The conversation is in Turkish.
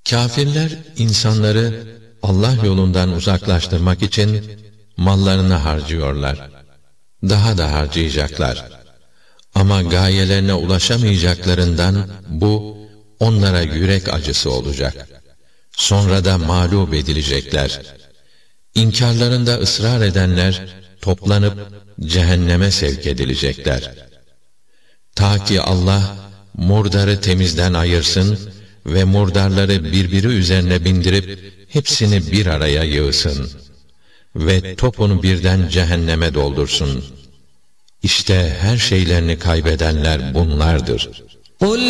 Kâfirler insanları Allah yolundan uzaklaştırmak için mallarını harcıyorlar. Daha da harcayacaklar. Ama gayelerine ulaşamayacaklarından bu onlara yürek acısı olacak. Sonra da mağlup edilecekler. İnkarlarında ısrar edenler toplanıp cehenneme sevk edilecekler. Ta ki Allah murdarı temizden ayırsın ve murdarları birbiri üzerine bindirip hepsini bir araya yığsın ve topunu birden cehenneme doldursun. İşte her şeylerini kaybedenler bunlardır.